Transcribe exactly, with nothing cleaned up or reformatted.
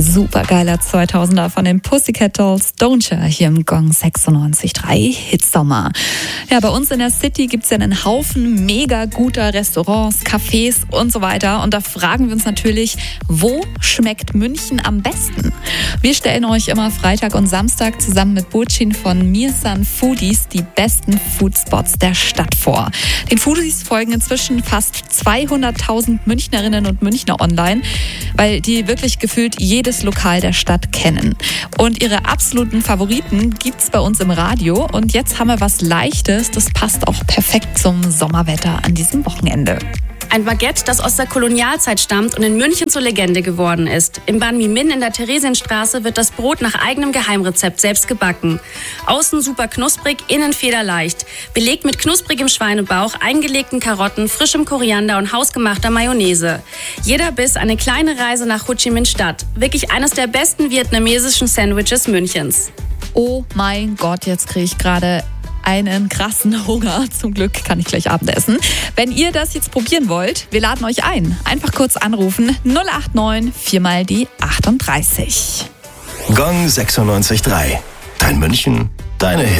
Supergeiler zweitausender von den Pussycat Dolls, Don't Ya, hier im Gong sechsundneunzig Komma drei Hitsommer. Ja, bei uns in der City gibt es ja einen Haufen mega guter Restaurants, Cafés und so weiter. Und da fragen wir uns natürlich, wo schmeckt München am besten? Wir stellen euch immer Freitag und Samstag zusammen mit Burçin von Mirsan Foodies die besten Foodspots der Stadt vor. Den Foodies folgen inzwischen fast zweihunderttausend Münchnerinnen und Münchner online, weil die wirklich gefühlt jedes Lokal der Stadt kennen. Und ihre absoluten Favoriten gibt's bei uns im Radio. Und jetzt haben wir was Leichtes, das passt auch perfekt zum Sommerwetter an diesem Wochenende. Ein Baguette, das aus der Kolonialzeit stammt und in München zur Legende geworden ist. Im Banh Mi Min in der Theresienstraße wird das Brot nach eigenem Geheimrezept selbst gebacken. Außen super knusprig, innen federleicht. Belegt mit knusprigem Schweinebauch, eingelegten Karotten, frischem Koriander und hausgemachter Mayonnaise. Jeder Biss eine kleine Reise nach Ho Chi Minh Stadt. Wirklich eines der besten vietnamesischen Sandwiches Münchens. Oh mein Gott, jetzt kriege ich gerade einen krassen Hunger. Zum Glück kann ich gleich Abendessen. Wenn ihr das jetzt probieren wollt, wir laden euch ein. Einfach kurz anrufen null acht neun vier mal die achtunddreißig. Gong sechsundneunzig Komma drei. Dein München, deine Hits.